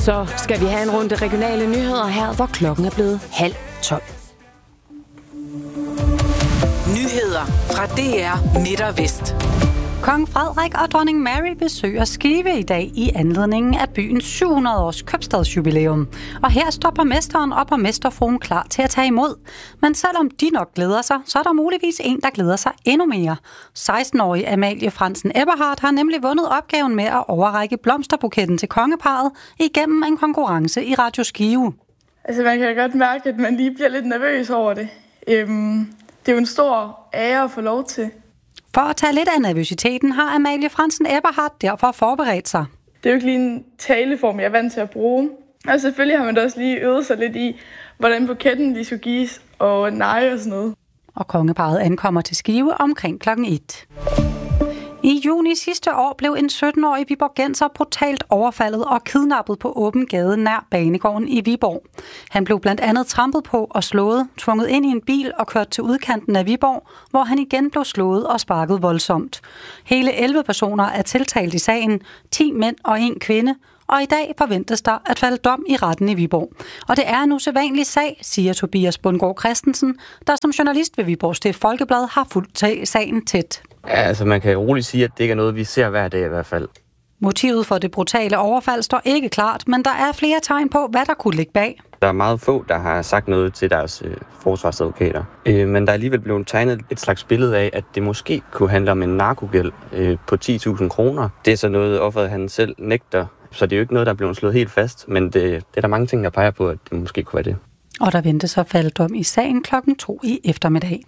Så skal vi have en runde regionale nyheder her, hvor klokken er blevet 11:30. Nyheder fra DR Midt og Vest. Kong Frederik og dronning Mary besøger Skive i dag i anledningen af byens 700-års købstadsjubilæum. Og her står borgmesteren og borgmesterfruen klar til at tage imod. Men selvom de nok glæder sig, så er der muligvis en, der glæder sig endnu mere. 16-årige Amalie Fransen Eberhardt har nemlig vundet opgaven med at overrække blomsterbuketten til kongeparret igennem en konkurrence i Radio Skive. Altså man kan godt mærke, at man lige bliver lidt nervøs over det. Det er jo en stor ære at få lov til. For at tage lidt af nervøsiteten har Amalie Fransen Eberhardt derfor forberedt sig. Det er jo ikke lige en taleform, jeg er vant til at bruge. Og selvfølgelig har man da også lige øvet sig lidt i, hvordan buketten lige skulle gives og nej og sådan noget. Og kongeparret ankommer til Skive omkring klokken 1. I juni sidste år blev en 17-årig viborgenser brutalt overfaldet og kidnappet på åben gade nær banegården i Viborg. Han blev blandt andet trampet på og slået, tvunget ind i en bil og kørt til udkanten af Viborg, hvor han igen blev slået og sparket voldsomt. Hele 11 personer er tiltalt i sagen, 10 mænd og 1 kvinde, og i dag forventes der at falde dom i retten i Viborg. Og det er en usædvanlig sag, siger Tobias Bundgaard Christensen, der som journalist ved Viborg Stift Folkeblad har fulgt sagen tæt. Ja, altså man kan roligt sige, at det ikke er noget, vi ser hver dag i hvert fald. Motivet for det brutale overfald står ikke klart, men der er flere tegn på, hvad der kunne ligge bag. Der er meget få, der har sagt noget til deres forsvarsadvokater. Men der er alligevel blevet tegnet et slags billede af, at det måske kunne handle om en narkogæld på 10.000 kroner. Det er så noget, offeret han selv nægter. Så det er jo ikke noget, der er blevet slået helt fast, men det er der mange ting, der peger på, at det måske kunne være det. Og der ventes at falde dom i sagen 2:00 i eftermiddag.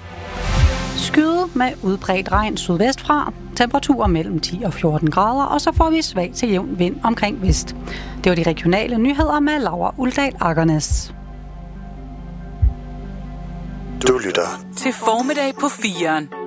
Skyde med udbredt regn sydvest fra, temperaturer mellem 10 og 14 grader, og så får vi svag til jævn vind omkring vest. Det var de regionale nyheder med Laura Uldal Akernes. Du lytter til Formiddag på 4'eren.